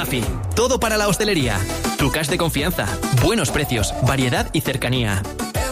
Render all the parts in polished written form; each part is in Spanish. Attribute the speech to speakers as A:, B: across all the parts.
A: Mafi. Todo para la hostelería. Tu cash de confianza. Buenos precios, variedad y cercanía.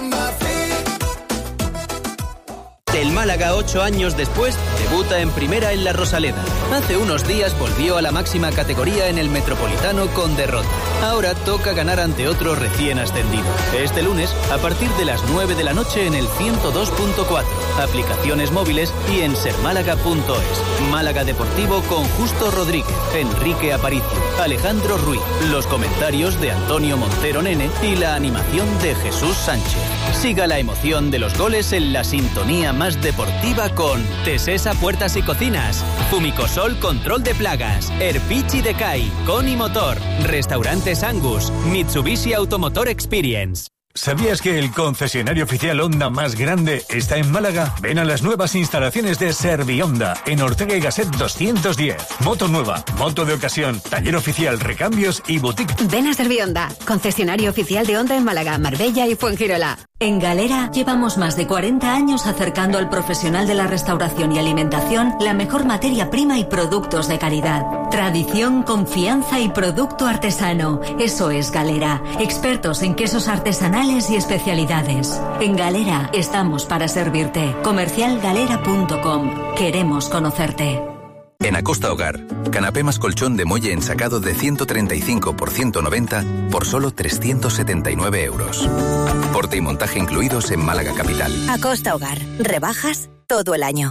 A: El Málaga, 8 años después, debuta en primera en la Rosaleda. Hace unos días volvió a la máxima categoría en el Metropolitano con derrota. Ahora toca ganar ante otro recién ascendido. Este lunes, a partir de las 9 de la noche en el 102.4, aplicaciones móviles y en sermálaga.es. Málaga Deportivo con Justo Rodríguez, Enrique Aparicio, Alejandro Ruiz, los comentarios de Antonio Montero Nene y la animación de Jesús Sánchez. Siga la emoción de los goles en la sintonía más deportiva con Tesesa Puertas y Cocinas, Fumicosol Control de Plagas, Erpichi Decay, Coni Motor, Restaurantes Angus, Mitsubishi Automotor Experience.
B: ¿Sabías que el concesionario oficial Honda más grande está en Málaga? Ven a las nuevas instalaciones de Servihonda, en Ortega y Gasset 210. Moto nueva, moto de ocasión, taller oficial, recambios y boutique.
C: Ven a Servihonda, concesionario oficial de Honda en Málaga, Marbella y Fuengirola.
D: En Galera llevamos más de 40 años acercando al profesional de la restauración y alimentación la mejor materia prima y productos de calidad. Tradición, confianza y producto artesano. Eso es Galera. Expertos en quesos artesanales y especialidades. En Galera estamos para servirte. Comercialgalera.com. Queremos conocerte.
E: En Acosta Hogar, canapé más colchón de muelle ensacado de 135 por 190 por solo 379 euros. Porte y montaje incluidos en Málaga Capital.
F: Acosta Hogar, rebajas todo el año.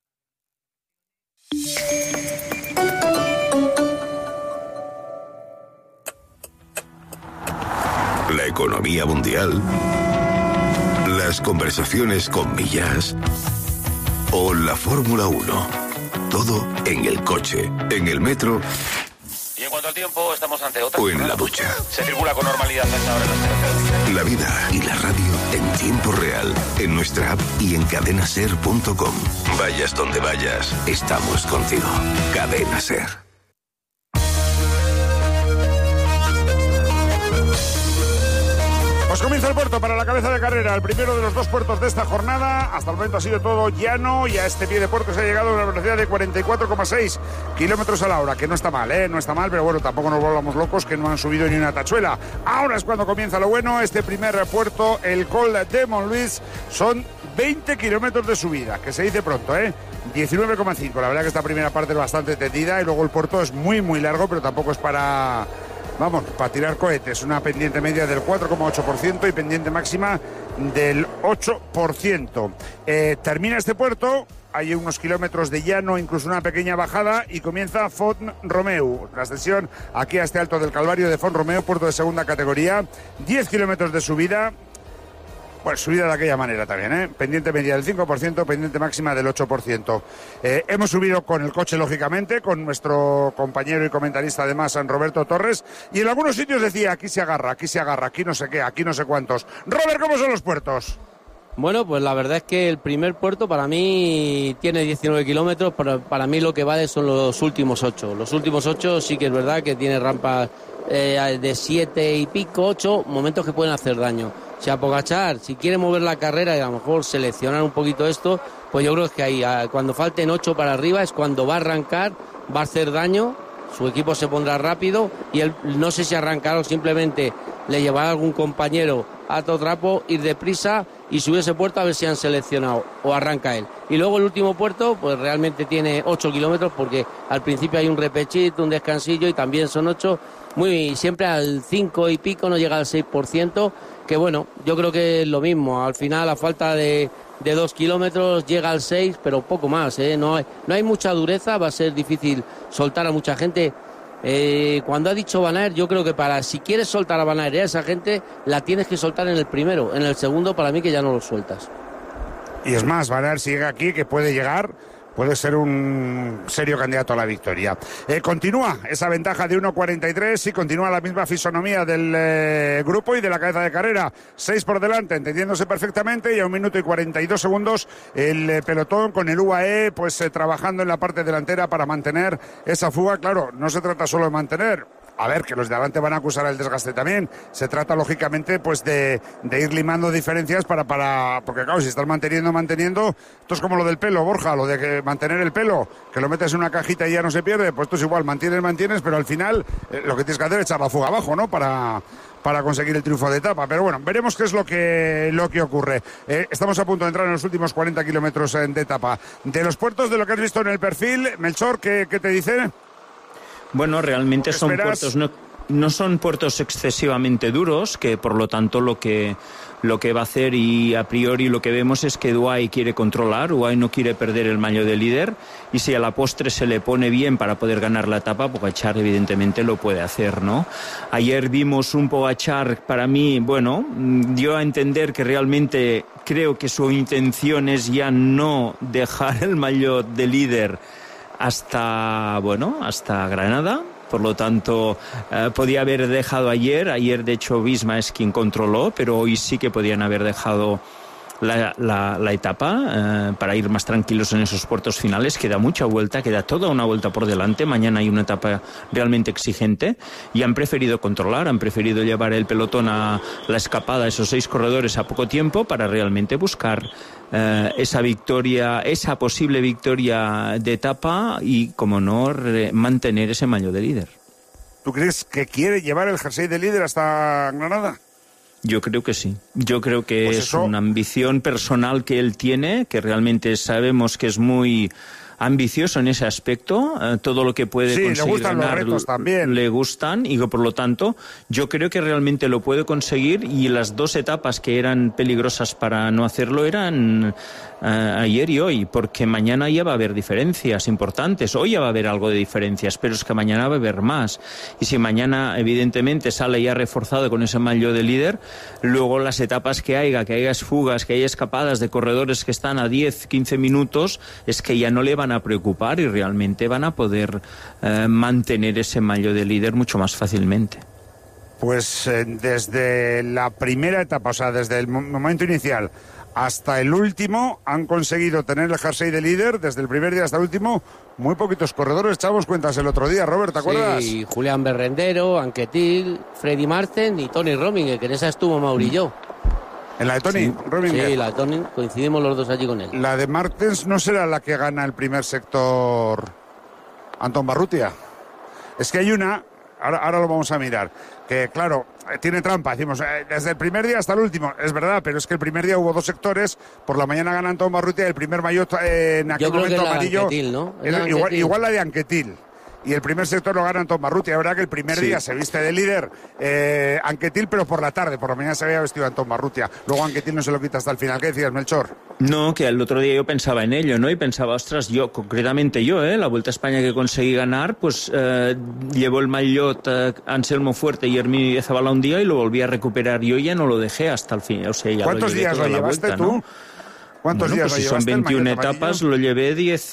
G: La economía mundial, las conversaciones con Millas o la Fórmula 1. Todo en el coche, en el metro.
H: Y en cuanto al tiempo, estamos ante otra.
G: O en la ducha.
H: Se circula con normalidad a esta hora en las carreteras.
G: La vida y la radio en tiempo real, en nuestra app y en cadenaser.com. Vayas donde vayas, estamos contigo. Cadena Ser.
I: Pues comienza el puerto para la cabeza de carrera, el primero de los dos puertos de esta jornada. Hasta el momento ha sido todo llano y a este pie de puerto se ha llegado a una velocidad de 44,6 kilómetros a la hora, que no está mal, no está mal, pero bueno, tampoco nos volvamos locos que no han subido ni una tachuela. Ahora es cuando comienza lo bueno, este primer puerto, el Col de Montluís, son 20 kilómetros de subida, que se dice pronto, 19,5. La verdad que esta primera parte es bastante tendida y luego el puerto es muy, muy largo, pero tampoco es para tirar cohetes. Una pendiente media del 4,8% y pendiente máxima del 8%. Termina este puerto, hay unos kilómetros de llano, incluso una pequeña bajada, y comienza Font-Romeu. La ascensión aquí a este Alto del Calvario de Font-Romeu, puerto de segunda categoría. 10 kilómetros de subida. Pues subida de aquella manera también, pendiente media del 5%, pendiente máxima del 8%. Hemos subido con el coche, lógicamente, con nuestro compañero y comentarista además, San Roberto Torres, y en algunos sitios decía, aquí se agarra, aquí no sé qué, aquí no sé cuántos. Robert, ¿cómo son los puertos?
J: Bueno, pues la verdad es que el primer puerto para mí tiene 19 kilómetros, pero para mí lo que vale son los últimos 8. Los últimos 8 sí que es verdad que tiene rampas de 7 y pico, 8, momentos que pueden hacer daño. Si Pogačar, si quiere mover la carrera y a lo mejor seleccionar un poquito esto, pues yo creo que ahí, cuando falten 8 para arriba, es cuando va a arrancar, va a hacer daño, su equipo se pondrá rápido y él no sé si arrancará o simplemente le llevará a algún compañero a todo trapo, ir deprisa y subir ese puerto a ver si han seleccionado o arranca él. Y luego el último puerto, pues realmente tiene 8 kilómetros porque al principio hay un repechito, un descansillo y también son 8, siempre al 5 y pico, no llega al 6%, que bueno, yo creo que es lo mismo, al final a falta de 2 kilómetros llega al 6, pero poco más, no hay mucha dureza, va a ser difícil soltar a mucha gente. Cuando ha dicho Van Aert, yo creo que si quieres soltar a Van Aert a esa gente, la tienes que soltar en el primero, en el segundo para mí que ya no lo sueltas.
I: Y es más, Van Aert si llega aquí, que puede llegar, puede ser un serio candidato a la victoria. Continúa esa ventaja de 1.43 y continúa la misma fisonomía del grupo y de la cabeza de carrera. 6 por delante, entendiéndose perfectamente, y a 1 minuto y 42 segundos el pelotón con el UAE trabajando en la parte delantera para mantener esa fuga. Claro, no se trata solo de mantener. a ver, que los de adelante van a acusar el desgaste también. Se trata, lógicamente, pues de ir limando diferencias porque claro, si estás manteniendo, esto es como lo del pelo, Borja, lo de que mantener el pelo, que lo metes en una cajita y ya no se pierde, pues esto es igual, mantienes, pero al final lo que tienes que hacer es echar la fuga abajo, ¿no? Para conseguir el triunfo de etapa. Pero bueno, veremos qué es lo que ocurre. Estamos a punto de entrar en los últimos 40 kilómetros de etapa. De los puertos, de lo que has visto en el perfil, Melchor, ¿qué te dice?
K: Bueno, realmente son puertos, no son puertos excesivamente duros, que por lo tanto lo que va a hacer, y a priori lo que vemos es que UAE quiere controlar, UAE no quiere perder el maillot de líder, y si a la postre se le pone bien para poder ganar la etapa, Pogačar evidentemente lo puede hacer, ¿no? Ayer vimos un Pogačar, para mí, bueno, dio a entender que realmente creo que su intención es ya no dejar el maillot de líder hasta Granada. Por lo tanto, podía haber dejado ayer de hecho Visma es quien controló, pero hoy sí que podían haber dejado la etapa para ir más tranquilos en esos puertos finales. Queda mucha vuelta, queda toda una vuelta por delante. Mañana hay una etapa realmente exigente y han preferido controlar, han preferido llevar el pelotón a la escapada, esos 6 corredores a poco tiempo, para realmente buscar esa victoria, esa posible victoria de etapa y, como no, mantener ese maillot de líder.
I: ¿Tú crees que quiere llevar el jersey de líder hasta Granada?
K: Yo creo que sí. Yo creo que pues es una ambición personal que él tiene, que realmente sabemos que es muy ambicioso en ese aspecto. Todo lo que puede conseguir
I: le gustan
K: ganar,
I: los retos también.
K: Le gustan, y por lo tanto yo creo que realmente lo puede conseguir, y las 2 etapas que eran peligrosas para no hacerlo eran ayer y hoy, porque mañana ya va a haber diferencias importantes. Hoy ya va a haber algo de diferencias, pero es que mañana va a haber más, y si mañana evidentemente sale ya reforzado con ese maillot de líder, luego las etapas que haya fugas, que haya escapadas de corredores que están a 10, 15 minutos, es que ya no le van a preocupar y realmente van a poder mantener ese maillot de líder mucho más fácilmente.
I: Pues desde la primera etapa, o sea, desde el momento inicial hasta el último, han conseguido tener el jersey de líder, desde el primer día hasta el último, muy poquitos corredores. Echábamos cuentas el otro día, Robert, ¿te acuerdas?
J: Sí, Julián Berrendero, Anquetil, Freddy Marten y Tony Rominger, que en esa estuvo Mauri y yo.
I: ¿En la de Tony Rominger?
J: Sí, la de Tony, coincidimos los dos allí con él.
I: La de Martens no será la que gana el primer sector Antón Barrutia. Es que hay una, ahora lo vamos a mirar, que claro, tiene trampa, decimos, desde el primer día hasta el último, es verdad, pero es que el primer día hubo 2 sectores, por la mañana gana Antón Barrutia, el primer maillot en aquel momento amarillo,
J: Anquetil, ¿no?
I: igual la de Anquetil. Y el primer sector lo gana Antón Barrutia. La verdad que el primer día se viste de líder Anquetil, pero por la tarde, por la mañana se había vestido Antón Barrutia. Luego Anquetil no se lo quita hasta el final. ¿Qué decías, Melchor?
K: No, que el otro día yo pensaba en ello, ¿no? Y pensaba, ostras, concretamente yo, la Vuelta a España que conseguí ganar, pues llevó el maillot Anselmo Fuerte y Hermínio Zabala un día y lo volví a recuperar. Yo ya no lo dejé hasta el fin. O sea, ya
I: ¿cuántos días lo llevaste tú? ¿No? ¿Cuántos días
K: pues
I: lo
K: si son 21 etapas, lo llevé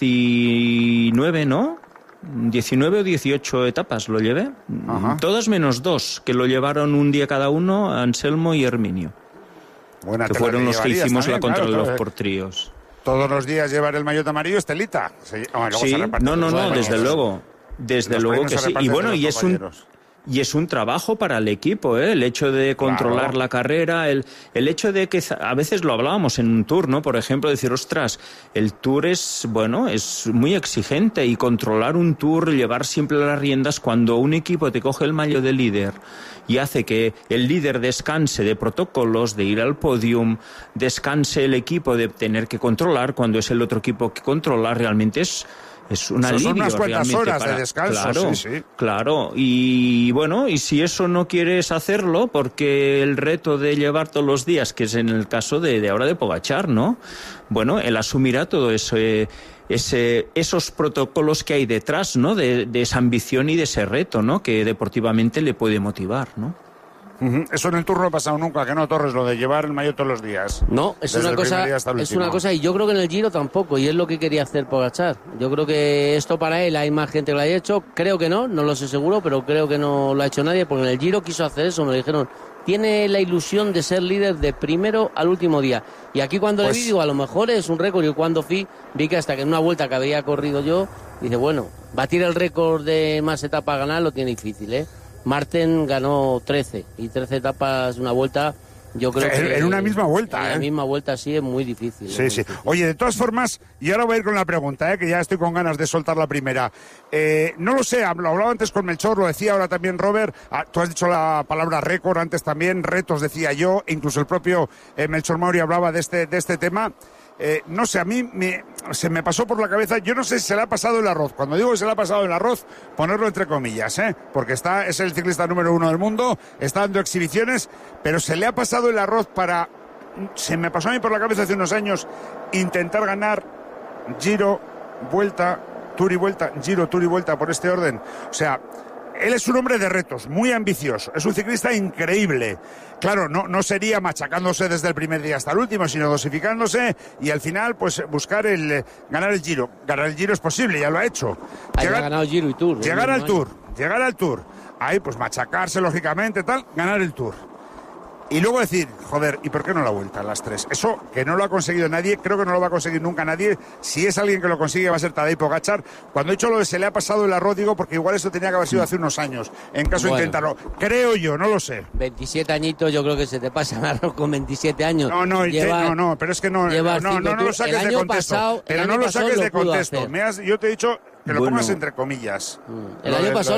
K: 19, ¿no? 19 o 18 etapas lo llevé. Ajá. Todas menos 2, que lo llevaron un día cada uno, Anselmo y Herminio.
I: Buena,
K: que fueron los que hicimos
I: también,
K: la contrarreloj por tríos.
I: Todos los días llevar el maillot amarillo es telita.
K: Sí, no, desde luego. Desde luego que sí. Y bueno, y es un trabajo para el equipo, el hecho de controlar la carrera, el hecho de que a veces lo hablábamos en un tour, ¿no? Por ejemplo, decir, ostras, el tour es muy exigente, y controlar un tour, llevar siempre las riendas, cuando un equipo te coge el maillot de líder y hace que el líder descanse de protocolos, de ir al podium, descanse el equipo de tener que controlar cuando es el otro equipo que controla, realmente es un alivio.
I: Son unas cuantas horas de descanso.
K: Claro, claro. Y bueno, y si eso no quieres hacerlo, porque el reto de llevar todos los días, que es en el caso de ahora de Pogačar, ¿no? Bueno, él asumirá todo eso, esos protocolos que hay detrás, ¿no? De esa ambición y de ese reto, ¿no? Que deportivamente le puede motivar, ¿no?
I: Eso en el Tour no ha pasado nunca, que no, Torres, lo de llevar el maillot todos los días.
J: No, es una cosa, y yo creo que en el Giro tampoco, y es lo que quería hacer Pogačar. Yo creo que esto para él hay más gente que lo haya hecho, creo que no lo sé seguro, pero creo que no lo ha hecho nadie, porque en el Giro quiso hacer eso, me dijeron, tiene la ilusión de ser líder de primero al último día. Y aquí cuando le vi, digo, a lo mejor es un récord, y cuando vi que hasta que en una vuelta que había corrido yo, dice, bueno, batir el récord de más etapas a ganar lo tiene difícil, Marten ganó 13 y 13 etapas una vuelta. Yo creo que
I: en una misma vuelta,
J: en la misma vuelta sí es muy difícil.
I: Sí, sí. Oye, de todas formas, y ahora voy a ir con la pregunta, que ya estoy con ganas de soltar la primera. No lo sé, lo hablaba antes con Melchor, lo decía ahora también Robert. Tú has dicho la palabra récord antes también, retos decía yo, incluso el propio Melchor Mauri hablaba de este tema. No sé, a mí se me pasó por la cabeza, yo no sé si se le ha pasado el arroz. Cuando digo que se le ha pasado el arroz, ponerlo entre comillas, porque es el ciclista número 1 del mundo, está dando exhibiciones, pero se le ha pasado el arroz se me pasó a mí por la cabeza hace unos años, intentar ganar Giro, Vuelta, Tour y Vuelta, Giro, Tour y Vuelta por este orden. O sea, él es un hombre de retos, muy ambicioso, es un ciclista increíble. Claro, no sería machacándose desde el primer día hasta el último, sino dosificándose y al final pues buscar ganar el Giro. Ganar el Giro es posible, ya lo ha hecho.
J: Ha ganado Giro y Tour.
I: Llegar al Tour. Ahí pues machacarse lógicamente, ganar el Tour. Y luego decir, joder, ¿y por qué no la Vuelta a las 3? Eso que no lo ha conseguido nadie, creo que no lo va a conseguir nunca nadie. Si es alguien que lo consigue va a ser Tadej Pogačar. Cuando he dicho lo de se le ha pasado el arroz, digo porque igual eso tenía que haber sido hace unos años, en caso de intentarlo. Creo yo, no lo sé.
J: 27 añitos, yo creo que se te pasa el arroz con 27 años.
I: No, pero es que no lo saques de contexto. Pero no lo saques de contexto. Yo te he dicho que lo pongas entre comillas.
J: El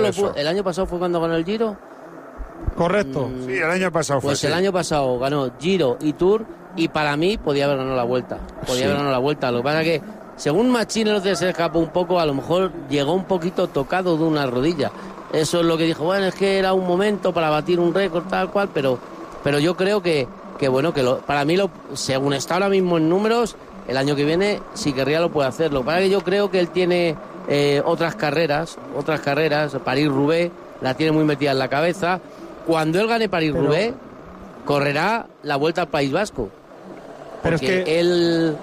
J: año pasado fue cuando ganó el Giro.
L: Correcto.
I: Sí, el año pasado fue.
J: Pues el año pasado ganó Giro y Tour y para mí podía haber ganado la Vuelta. Lo que pasa es que según Machín se le escapó un poco, a lo mejor llegó un poquito tocado de una rodilla. Eso es lo que dijo, bueno, es que era un momento para batir un récord tal cual, pero yo creo que para mí según está ahora mismo en números, el año que viene si querría lo puede hacer. Lo que pasa es que yo creo que él tiene otras carreras, París-Roubaix, la tiene muy metida en la cabeza. Cuando él gane París-Roubaix, correrá la Vuelta al País Vasco. Pero es que él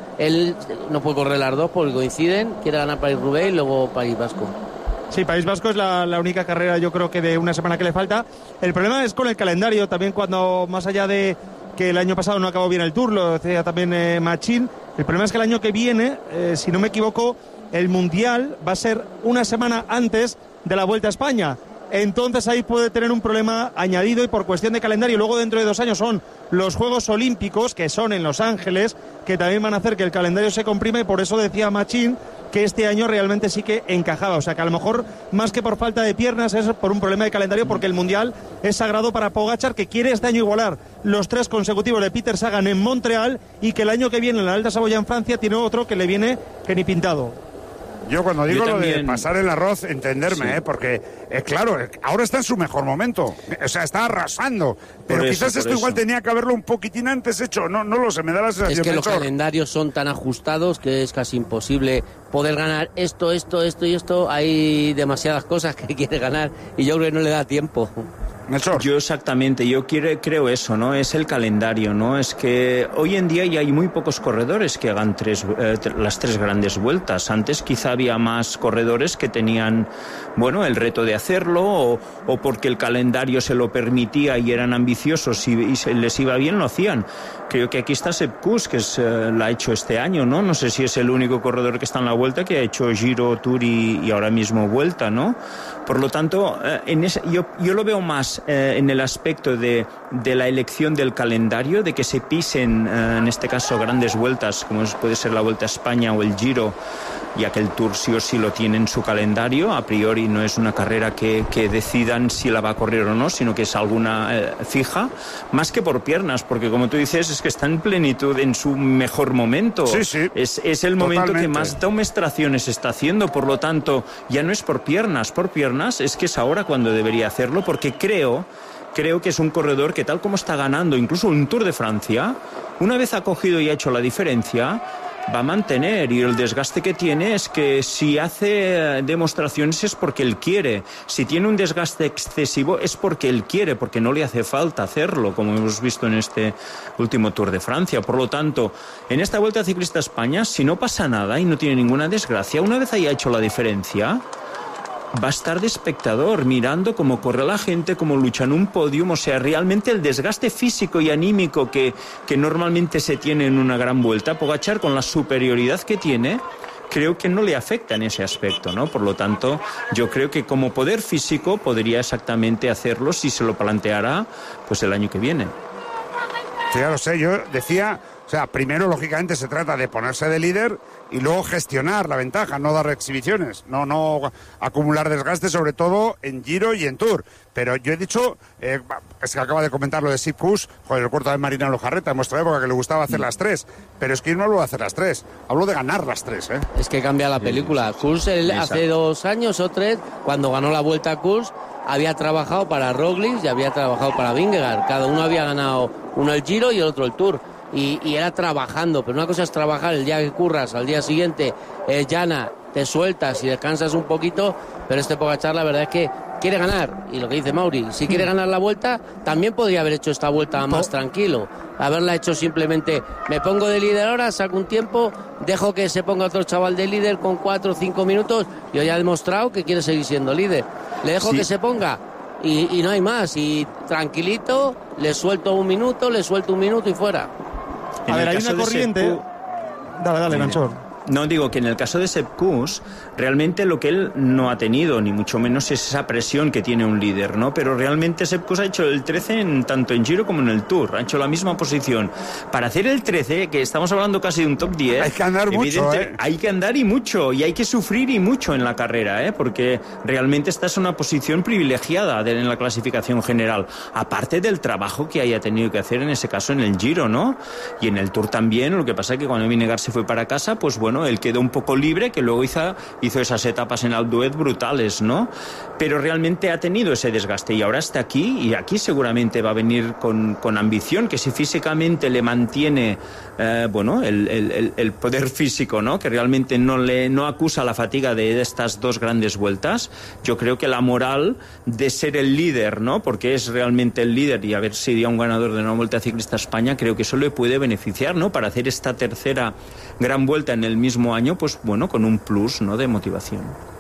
J: no puede correr las dos porque coinciden, quiere ganar París-Roubaix y luego País Vasco.
L: Sí, País Vasco es la única carrera, yo creo que de una semana que le falta. El problema es con el calendario, también cuando, más allá de que el año pasado no acabó bien el Tour, lo decía también Machín, el problema es que el año que viene, si no me equivoco, el Mundial va a ser una semana antes de la Vuelta a España. Entonces ahí puede tener un problema añadido y por cuestión de calendario. Luego dentro de 2 años son los Juegos Olímpicos, que son en Los Ángeles, que también van a hacer que el calendario se comprime y por eso decía Machín que este año realmente sí que encajaba. O sea que a lo mejor más que por falta de piernas es por un problema de calendario, porque el Mundial es sagrado para Pogačar, que quiere este año igualar los 3 consecutivos de Peter Sagan en Montreal y que el año que viene en la Alta Saboya en Francia tiene otro que le viene que ni pintado.
I: Yo cuando digo lo de pasar el arroz, entenderme, porque claro, ahora está en su mejor momento, o sea, está arrasando, pero quizás esto igual tenía que haberlo un poquitín antes hecho, no lo sé, me da la sensación.
J: Es que los calendarios son tan ajustados que es casi imposible poder ganar esto y esto, hay demasiadas cosas que quiere ganar y yo creo que no le da tiempo.
K: Yo exactamente, creo eso, ¿no? Es el calendario, ¿no? Es que hoy en día ya hay muy pocos corredores que hagan las 3 grandes vueltas. Antes quizá había más corredores que tenían, el reto de hacerlo o porque el calendario se lo permitía y eran ambiciosos y les iba bien, lo hacían. Creo que aquí está Sepp Kuss, que la ha hecho este año, ¿no? No sé si es el único corredor que está en la Vuelta que ha hecho Giro, Tour y ahora mismo Vuelta, ¿no? Por lo tanto, yo lo veo más en el aspecto de la elección del calendario, de que se pisen, en este caso, grandes vueltas, como puede ser la Vuelta a España o el Giro, ya que el Tour sí o sí lo tiene en su calendario. A priori no es una carrera que decidan si la va a correr o no, sino que es alguna fija, más que por piernas, porque como tú dices, es que está en plenitud, en su mejor momento.
I: Sí.
K: Es el momento que más demostraciones está haciendo, por lo tanto, ya no es por piernas, es que es ahora cuando debería hacerlo, porque creo que es un corredor que, tal como está ganando incluso un Tour de Francia, una vez ha cogido y ha hecho la diferencia, va a mantener, y el desgaste que tiene es que si hace demostraciones es porque él quiere, si tiene un desgaste excesivo es porque él quiere, porque no le hace falta hacerlo, como hemos visto en este último Tour de Francia. Por lo tanto, en esta Vuelta Ciclista a España, si no pasa nada y no tiene ninguna desgracia, una vez haya hecho la diferencia, va a estar de espectador mirando cómo corre la gente, cómo lucha en un podium. O sea, realmente el desgaste físico y anímico que normalmente se tiene en una gran vuelta, Pogačar, con la superioridad que tiene, creo que no le afecta en ese aspecto, ¿no? Por lo tanto, yo creo que como poder físico podría exactamente hacerlo si se lo planteara pues el año que viene.
I: Sí, ya lo sé, yo decía, o sea, primero lógicamente se trata de ponerse de líder y luego gestionar la ventaja, no dar exhibiciones, no acumular desgaste, sobre todo en Giro y en Tour. Pero yo he dicho, es que acaba de comentar lo de Sepp Kuss, joder, el cuarto de Marina Lojarreta en vuestra época, que le gustaba hacer las 3, pero es que yo no hablo de hacer las 3, hablo de ganar las 3, ¿eh?
J: Es que cambia la película. Kuss hace 2 años o 3, cuando ganó la Vuelta a Kuss, había trabajado para Roglic y había trabajado para Vingegaard. Cada uno había ganado, uno el Giro y el otro el Tour. Y era trabajando, pero una cosa es trabajar el día que curras, al día siguiente llana, te sueltas y descansas un poquito, pero Pogačar la verdad es que quiere ganar, y lo que dice Mauri, si quiere ganar la Vuelta, también podría haber hecho esta Vuelta más tranquilo, haberla hecho simplemente, me pongo de líder ahora, saco un tiempo, dejo que se ponga otro chaval de líder con 4 o 5 minutos, yo ya he demostrado que quiere seguir siendo líder, le dejo que se ponga, y no hay más, y tranquilito, le suelto un minuto y fuera.
L: A ver, hay una corriente. Dale, Manchor.
K: No, digo que en el caso de Sepp Kuss, realmente lo que él no ha tenido, ni mucho menos, es esa presión que tiene un líder, ¿no? Pero realmente Sepp Kuss ha hecho el 13 tanto en Giro como en el Tour, ha hecho la misma posición. Para hacer el 13, que estamos hablando casi de un top 10...
I: Hay que andar mucho,
K: Hay que andar y mucho, y hay que sufrir y mucho en la carrera, porque realmente esta es una posición privilegiada en la clasificación general, aparte del trabajo que haya tenido que hacer en ese caso en el Giro, ¿no? Y en el Tour también, lo que pasa es que cuando Vingegaard se fue para casa, pues bueno, él quedó un poco libre, que luego hizo esas etapas en Alpe d'Huez brutales, ¿no? Pero realmente ha tenido ese desgaste y ahora está aquí, y aquí seguramente va a venir con ambición, que si físicamente le mantiene el poder físico, ¿no? Que realmente no acusa la fatiga de estas 2 grandes vueltas, yo creo que la moral de ser el líder, ¿no? Porque es realmente el líder, y a ver si sería un ganador de una Vuelta Ciclista a España, creo que eso le puede beneficiar, ¿no? Para hacer esta tercera gran vuelta en el mismo año, pues bueno, con un plus, ¿no?, de motivación.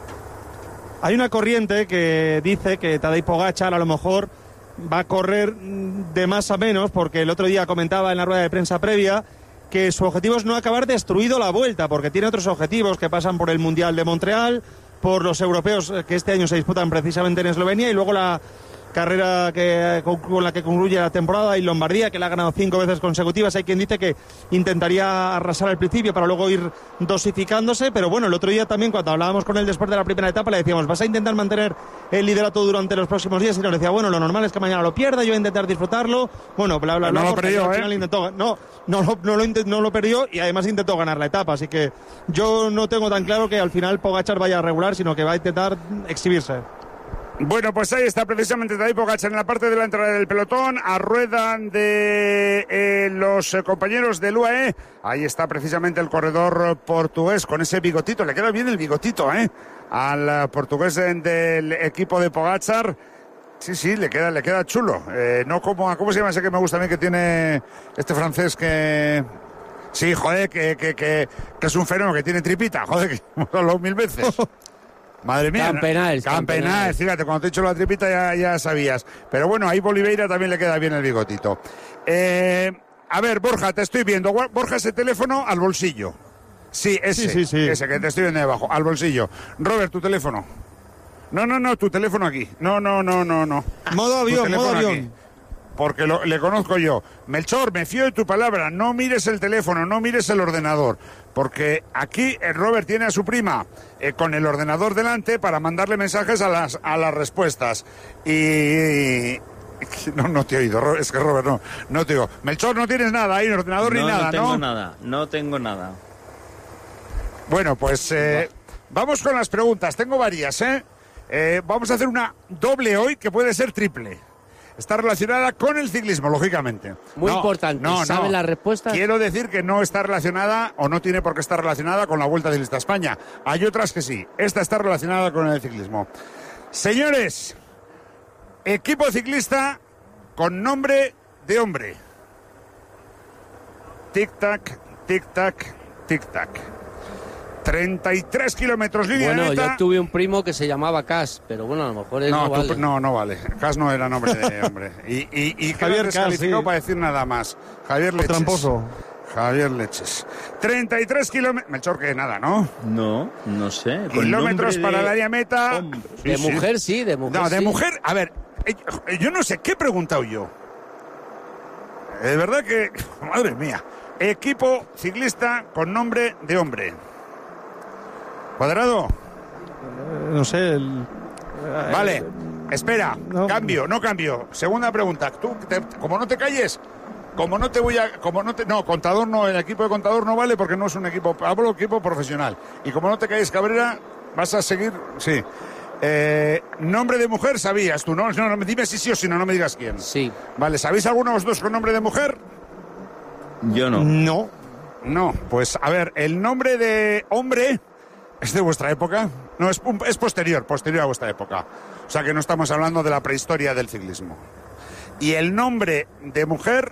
L: Hay una corriente que dice que Tadej Pogačar a lo mejor va a correr de más a menos, porque el otro día comentaba en la rueda de prensa previa que su objetivo es no acabar destruido la Vuelta, porque tiene otros objetivos que pasan por el Mundial de Montreal, por los europeos que este año se disputan precisamente en Eslovenia, y luego la carrera con la que concluye la temporada, y Lombardía, que la ha ganado 5 veces consecutivas. Hay quien dice que intentaría arrasar al principio para luego ir dosificándose, pero bueno, el otro día también, cuando hablábamos con él después de la primera etapa, le decíamos, ¿vas a intentar mantener el liderato durante los próximos días? Y nos decía, bueno, lo normal es que mañana lo pierda, yo voy a intentar disfrutarlo, bueno, bla, bla, bla.
I: No lo perdió,
L: no lo perdió, y además intentó ganar la etapa, así que yo no tengo tan claro que al final Pogačar vaya a regular, sino que va a intentar exhibirse.
I: Bueno, pues ahí está precisamente Tadej Pogačar en la parte de la entrada del pelotón, a rueda de los compañeros del UAE. Ahí está precisamente el corredor portugués con ese bigotito, le queda bien el bigotito, al portugués del equipo de Pogačar. Sí, le queda chulo. No como, ¿cómo se llama ese que me gusta a mí, que tiene este francés que... Sí, joder, que es un fenómeno, que tiene tripita, joder, que hemos hablado 1000 veces. Madre mía. Campenaes, fíjate, cuando te he dicho la tripita ya sabías. Pero bueno, ahí Oliveira también le queda bien el bigotito. A ver, Borja, te estoy viendo. Borja, ese teléfono al bolsillo. Sí, ese que te estoy viendo de abajo, al bolsillo. Robert, tu teléfono. No, tu teléfono aquí. No.
L: Modo avión.
I: Aquí. Porque le conozco yo. Melchor, me fío de tu palabra, no mires el teléfono, no mires el ordenador, porque aquí el Robert tiene a su prima con el ordenador delante para mandarle mensajes a las respuestas. Y... No te he oído, es que Robert no te oigo. Melchor, no tienes nada ahí, ordenador ni nada, ¿no?
K: No tengo nada.
I: Bueno, pues vamos con las preguntas, tengo varias, vamos a hacer una doble hoy que puede ser triple. Está relacionada con el ciclismo, lógicamente.
J: Muy importante. ¿Saben las respuestas?
I: Quiero decir que no está relacionada, o no tiene por qué estar relacionada con la Vuelta Ciclista a España. Hay otras que sí. Esta está relacionada con el ciclismo. Señores, equipo ciclista con nombre de hombre. Tic-tac, tic-tac, tic-tac. 33 kilómetros línea de meta.
J: Bueno, yo tuve un primo que se llamaba Cas, pero bueno, a lo mejor no vale.
I: No vale. Cas no era nombre de hombre. Y Javier descalificado para decir nada más. Javier Leches.
L: Tramposo.
I: Javier Leches. 33 kilómetros. Melchor, que nada, ¿no?
K: No sé.
I: Kilómetros para el área meta.
J: De mujer, sí, de mujer.
I: No, de
J: sí.
I: mujer. A ver, yo no sé qué he preguntado yo. De verdad que. Madre mía. Equipo ciclista con nombre de hombre. ¿Cuadrado?
L: No sé.
I: Vale. Espera. No. Cambio. Segunda pregunta. Tú, como no te calles. No, Contador no, el equipo de Contador no vale porque no es un equipo, hablo equipo profesional. Y como no te calles, Cabrera, vas a seguir, sí. Nombre de mujer, sabías tú, ¿no? No, dime si sí o si no, no me digas quién.
J: Sí.
I: Vale, ¿sabéis alguno de vosotros con nombre de mujer?
K: Yo no.
I: No, pues a ver, el nombre de hombre es de vuestra época. No, es posterior a vuestra época. O sea que no estamos hablando de la prehistoria del ciclismo. Y el nombre de mujer...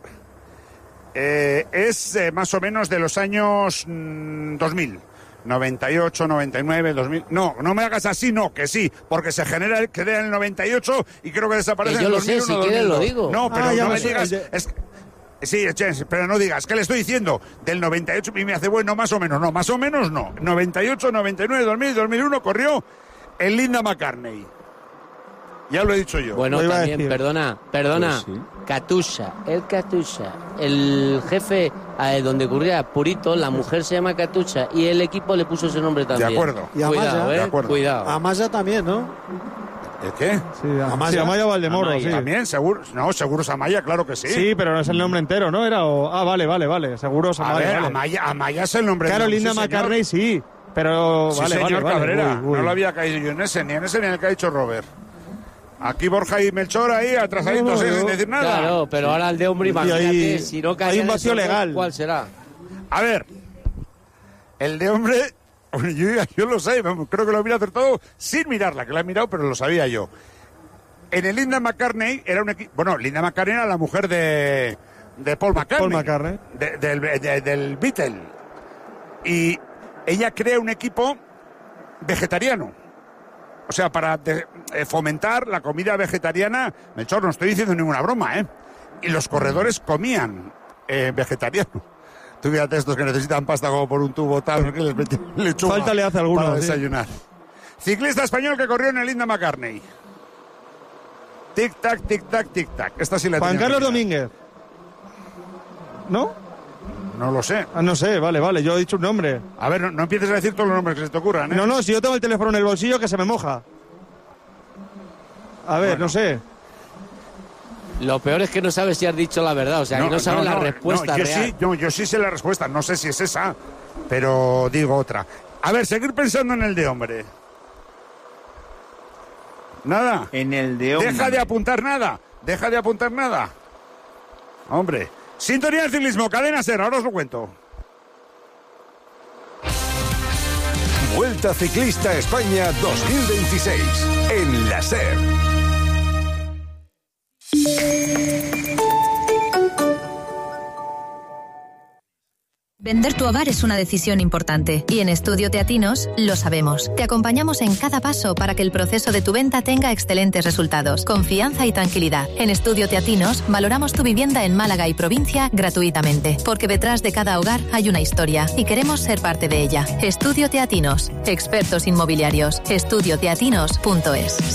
I: es más o menos de los años 2000, 98, 99, 2000. No me hagas así, no, que sí, porque se crea en el 98 y creo que desaparece en el 2001.
J: Yo lo sé, si quieres lo digo.
I: No, pero no me digas. Sí, pero no digas, que le estoy diciendo del 98 y me hace bueno, más o menos no. 98, 99, 2000, 2001 corrió el Linda McCartney. Ya lo he dicho yo.
J: Bueno, también, perdona. Pues sí. Katusha, el jefe donde ocurría Purito, la mujer se llama Katusha y el equipo le puso ese nombre también.
I: De acuerdo.
M: Y Amaya,
I: de acuerdo.
M: Cuidado. Amaya también, ¿no?
I: ¿El qué?
L: Sí, Amaya Valdemoro, sí.
I: También, seguro. No, Seguros Amaya, claro que sí.
L: Sí, pero no es el nombre entero, ¿no? Vale. Seguros Amaya.
I: A ver, Amaya es el nombre.
L: Claro, Linda McCartney sí, pero
I: sí, señor Cabrera. Uy. No lo había caído yo ni en el que ha dicho Robert. Aquí Borja y Melchor ahí atrasaditos sin decir nada.
J: Claro, pero ahora el de hombre, imagínate, si no cae
L: hay un vacío legal.
J: ¿Cuál será?
I: A ver, el de hombre, yo lo sé, creo que lo hubiera acertado sin mirarla, que la he mirado, pero lo sabía yo. En el Linda McCartney era un equipo... Bueno, Linda McCartney era la mujer de Paul McCartney. Del Beatle. Y ella crea un equipo vegetariano. O sea, para fomentar la comida vegetariana, Melchor, no estoy diciendo ninguna broma, ¿eh? Y los corredores comían vegetariano. Tú fíjate estos que necesitan pasta como por un tubo tal, que les meten lechuga.
L: Falta le hace alguno
I: para desayunar. Ciclista español que corrió en el Linda McCartney. Tic-tac, tic-tac, tic-tac. Esta sí la
L: Juan Carlos Domínguez. ¿No?
I: No lo sé.
L: No sé, vale, yo he dicho un nombre.
I: A ver, no empieces a decir todos los nombres que se te ocurran, ¿eh?
L: No, si yo tengo el teléfono en el bolsillo que se me moja. A ver, bueno. No sé.
J: Lo peor es que no sabes si has dicho la verdad, o sea, que no sabes la respuesta real.
I: Yo sí sé la respuesta, no sé si es esa, pero digo otra. A ver, seguir pensando en el de hombre. Nada.
K: En el de hombre.
I: Deja de apuntar nada. Hombre. Sintonía del ciclismo, Cadena SER, ahora os lo cuento.
G: Vuelta Ciclista a España 2026 en la SER.
N: Vender tu hogar es una decisión importante y en Estudio Teatinos lo sabemos. Te acompañamos en cada paso para que el proceso de tu venta tenga excelentes resultados, confianza y tranquilidad. En Estudio Teatinos valoramos tu vivienda en Málaga y provincia gratuitamente, porque detrás de cada hogar hay una historia y queremos ser parte de ella. Estudio Teatinos, expertos inmobiliarios. Estudioteatinos.es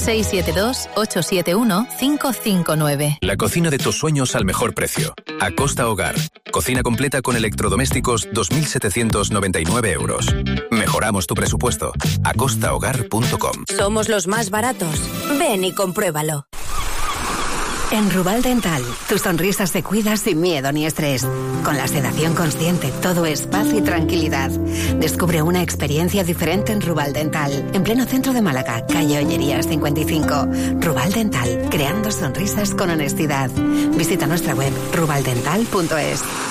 N: 672-871-559.
E: La cocina de tus sueños al mejor precio. Acosta Hogar. Cocina completa con electrodomésticos 2.799 euros. Mejoramos tu presupuesto. acostahogar.com.
F: Somos los más baratos. Ven y compruébalo.
C: En Rubal Dental, tu sonrisa se cuida sin miedo ni estrés. Con la sedación consciente, todo es paz y tranquilidad. Descubre una experiencia diferente en Rubal Dental, en pleno centro de Málaga, calle Oñerías 55. Rubal Dental, creando sonrisas con honestidad. Visita nuestra web rubaldental.es.